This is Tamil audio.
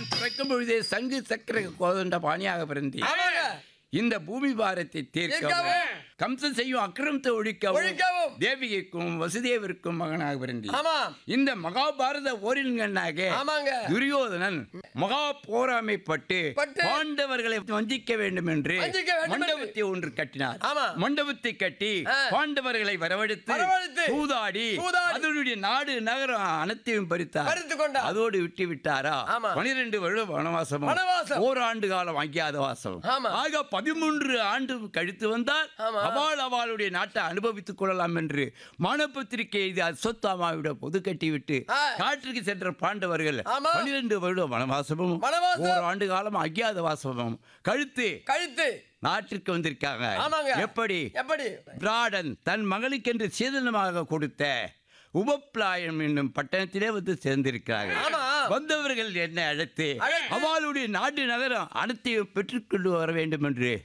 நான் பிறக்கும் பொழுதே சங்கு சக்கர கோதண்ட பாணியாக பிறந்தேன். ஆமாங்க. இந்த பூமி பாரத்தை தீர்க்கவும் கம்சன் செய்யும் அக்கிரமத்தை ஒழிக்கவும் தேவிகைக்கும் வசுதேவிற்கும் மகனாக பிறந்தேன். ஆமா. இந்த மகாபாரத போரின்கண்ணாக ஆமாங்க. துரியோதனன் மகா போராமைப்பட்டு பாண்டவர்களை வஞ்சிக்க வேண்டும் என்று மண்டபத்தை ஒன்று கட்டினார். ஆமா. மண்டபத்தை கட்டி பாண்டவர்களை வரவழைத்து சூதாடி அதனுடைய நாடு நகரம் அனைத்தையும் பறித்தார். அதோடு விட்டு விட்டாரா? 12 வருட வனவாசமும் ஓராண்டு காலம் அஞ்ஞாத வாசம் ஆக 13 ஆண்டு கழித்து வந்தால் அவளுடைய நாட்டை அனுபவித்துக் கொள்ளலாம் என்று மானபத்திரிகை எழுதி அஸ்வத்தாமாவிட பொது கட்டிவிட்டு காற்றுக்கு சென்ற பாண்டவர்கள் 12 வருட வனவாசமும் ஓராண்டு காலம் அஞ்ஞாத வாசமும் கழித்து நாட்டிற்கு வந்திருக்காங்க. எப்படி பிராடன் தன் மகளுக்கென்று சீதனமாக கொடுத்த உபப்ளாயம் என்னும் பட்டணத்திலே வந்து சேர்ந்திருக்கிறார்கள். வந்தவர்கள் என்னை அழைத்து அவளுடைய நாட்டு நகரம் அனைத்தையும் பெற்றுக்கொண்டு வர வேண்டும் என்று